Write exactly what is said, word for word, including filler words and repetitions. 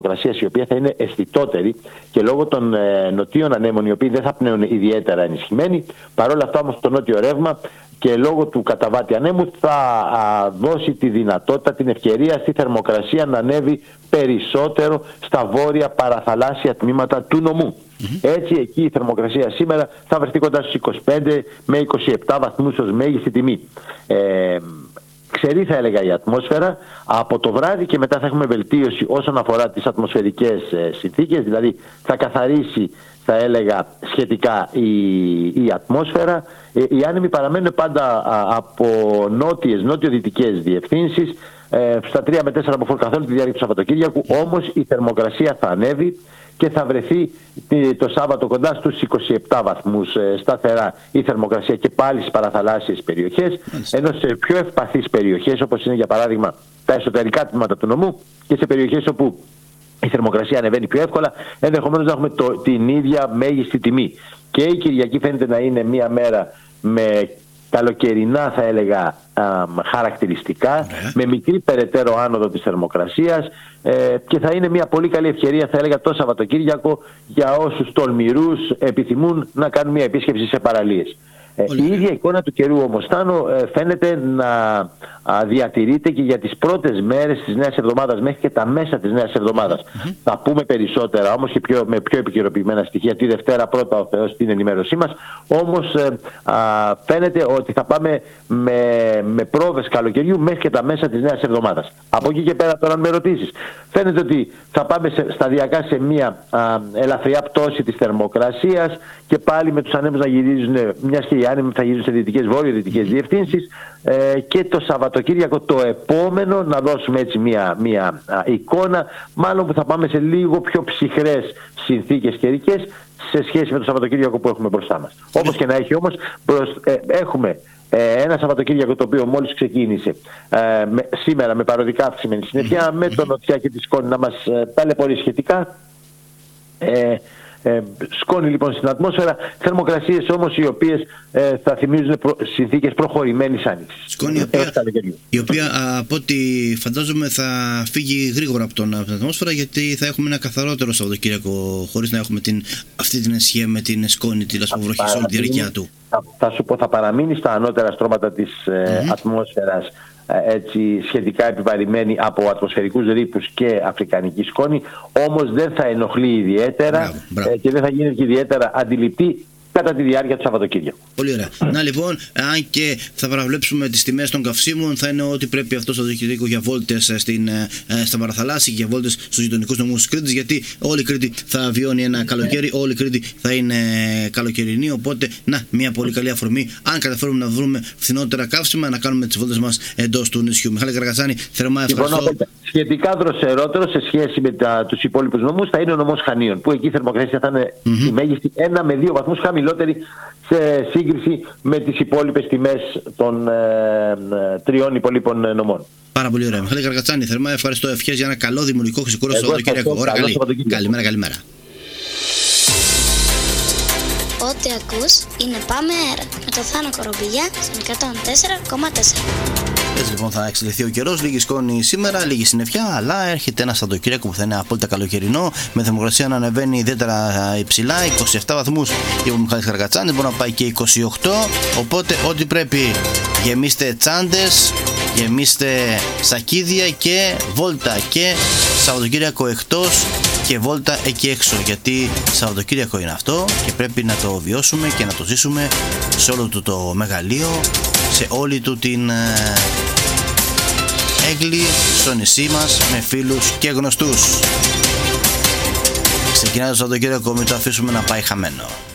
η οποία θα είναι αισθητότερη και λόγω των ε, νοτίων ανέμων, οι οποίοι δεν θα πνέουν ιδιαίτερα ενισχυμένοι. Παρόλα αυτά όμως το νότιο ρεύμα και λόγω του καταβάτη ανέμου θα α, δώσει τη δυνατότητα, την ευκαιρία στη θερμοκρασία να ανέβει περισσότερο στα βόρεια παραθαλάσσια τμήματα του νομού. Mm-hmm. Έτσι εκεί η θερμοκρασία σήμερα θα βρεθεί κοντά στους είκοσι πέντε με είκοσι επτά βαθμούς ως μέγιστη τιμή. Ε, Ξερή θα έλεγα η ατμόσφαιρα, από το βράδυ και μετά θα έχουμε βελτίωση όσον αφορά τις ατμοσφαιρικές ε, συνθήκες, δηλαδή θα καθαρίσει θα έλεγα σχετικά η, η ατμόσφαιρα. Ε, οι άνεμοι παραμένουν πάντα α, από νότιες, νότιο-δυτικές διευθύνσεις, ε, στα τρία με τέσσερα μποφόρ καθόλου τη διάρκεια του Σαββατοκύριακου, όμως η θερμοκρασία θα ανέβει και θα βρεθεί το Σάββατο κοντά στους είκοσι επτά βαθμούς ε, σταθερά η θερμοκρασία και πάλι στις παραθαλάσσιες περιοχές, ενώ σε πιο ευπαθείς περιοχές όπως είναι για παράδειγμα τα εσωτερικά τμήματα του νομού και σε περιοχές όπου η θερμοκρασία ανεβαίνει πιο εύκολα, ενδεχομένως να έχουμε το, την ίδια μέγιστη τιμή. Και η Κυριακή φαίνεται να είναι μια μέρα με καλοκαιρινά θα έλεγα α, χαρακτηριστικά, yeah. με μικρή περαιτέρω άνοδο της θερμοκρασίας ε, και θα είναι μια πολύ καλή ευκαιρία θα έλεγα το Σαββατοκύριακο για όσους τολμηρούς επιθυμούν να κάνουν μια επίσκεψη σε παραλίες. Ε, η ίδια εικόνα του καιρού όμως Τάνο ε, φαίνεται να α, διατηρείται και για τις πρώτες μέρες της νέας εβδομάδας μέχρι και τα μέσα της νέας εβδομάδας. Mm-hmm. Θα πούμε περισσότερα όμως και πιο, με πιο επικαιροποιημένα στοιχεία τη Δευτέρα πρώτα ο Θεός στην ενημέρωσή μας. Όμως ε, α, φαίνεται ότι θα πάμε με, με πρόβες καλοκαιριού μέχρι και τα μέσα της νέας εβδομάδας. Από εκεί και πέρα τώρα αν με ρωτήσεις, φαίνεται ότι θα πάμε σε, σταδιακά σε μια α, ελαφριά πτώση της θερμοκρασίας και πάλι με τους ανέμους να γυρίζουν, μιας και οι άνεμοι θα γυρίζουν σε δυτικές, βόρειο-δυτικές διευθύνσεις ε, και το Σαββατοκύριακο το επόμενο να δώσουμε έτσι μια, μια α, εικόνα, μάλλον που θα πάμε σε λίγο πιο ψυχρές συνθήκες καιρικές σε σχέση με το Σαββατοκύριακο που έχουμε μπροστά μας. Όπως και να έχει όμως, μπροσ, ε, έχουμε ε, ένα Σαββατοκύριακο το οποίο μόλις ξεκίνησε ε, με, σήμερα με παροδικά αυξημένη συννεφιά, με το νοτιά και τη σκόνη να μας ε, ταλαιπωρεί σχετικά. Ε, Ε, σκόνη λοιπόν στην ατμόσφαιρα, θερμοκρασίες όμως οι οποίες ε, θα θυμίζουν προ, συνθήκες προχωρημένης άνοιξης. Σκόνη η οποία, η οποία από ό,τι φαντάζομαι θα φύγει γρήγορα από, τον, από την ατμόσφαιρα, γιατί θα έχουμε ένα καθαρότερο Σαββατοκύριακο χωρίς να έχουμε την, αυτή την αισθία με την σκόνη, τη λασποβροχή σε όλη τη διάρκεια του. Θα, θα σου πω, θα παραμείνει στα ανώτερα στρώματα της ε, mm-hmm. ατμόσφαιρας έτσι σχετικά επιβαρημένη από ατμοσφαιρικούς ρήπους και αφρικανική σκόνη, όμως δεν θα ενοχλεί ιδιαίτερα μπράβο, μπράβο. Ε, και δεν θα γίνει και ιδιαίτερα αντιληπτή κατά τη διάρκεια του Σαββατοκύριακου. Πολύ ωραία. Να λοιπόν, αν και θα παραβλέψουμε τις τιμές των καυσίμων, θα είναι ό,τι πρέπει αυτό το Σαββατοκύριακο για βόλτες στην, στα παραθαλάσσια και για βόλτες στους γειτονικούς νομούς της Κρήτης, γιατί όλη η Κρήτη θα βιώνει ένα καλοκαίρι, όλη η Κρήτη θα είναι καλοκαιρινή. Οπότε, να, μια πολύ καλή αφορμή, αν καταφέρουμε να βρούμε φθηνότερα καύσιμα, να κάνουμε τις βόλτες μας εντός του νησιού. Μιχάλη Καρακατσάνη, θερμά ευχαριστώ. Λοιπόν, σχετικά δροσερότερο σε σχέση με τα, τους υπόλοιπους νομούς θα είναι ο νομός Χανίων, που εκεί η θερμοκρασία θα είναι mm-hmm. η μέγιστη ένα με δύο βαθμούς χαμηλότερη σε σύγκριση με τις υπόλοιπες τιμές των ε, ε, τριών υπόλοιπων νομών. Πάρα πολύ ωραία. Μιχάλη Καρακατσάνη, θερμά ευχαριστώ. Ευχές για ένα καλό δημιουργικό και σίγουρο Σαββατοκύριακο. Ώρα καλή. Καλημέρα, καλημέρα. Ό,τι ακούς είναι Πάμε Αέρα με το Θάνο Κορομπηλιά στην εκατόν τέσσερα κόμμα τέσσερα. Έτσι λοιπόν θα εξελιχθεί ο καιρός, λίγη σκόνη σήμερα, λίγη συννεφιά, αλλά έρχεται ένα Σαββατοκύριακο που θα είναι απόλυτα καλοκαιρινό, με θερμοκρασία να ανεβαίνει ιδιαίτερα υψηλά, είκοσι επτά βαθμούς, είπε ο Μιχάλης Καρακατσάνης, μπορεί να πάει και είκοσι οκτώ, οπότε ό,τι πρέπει, γεμίστε τσάντες, γεμίστε σακίδια και βόλτα και Σαββατοκύριακο εκτός και βόλτα εκεί έξω, γιατί Σαββατοκύριακο είναι αυτό και πρέπει να το βιώσουμε και να το ζήσουμε σε όλο του το μεγαλείο, σε όλη του την ε, έγκλη στο νησί μας, με φίλους και γνωστούς. Ξεκινάει το Σαββατοκύριακο, μην το αφήσουμε να πάει χαμένο.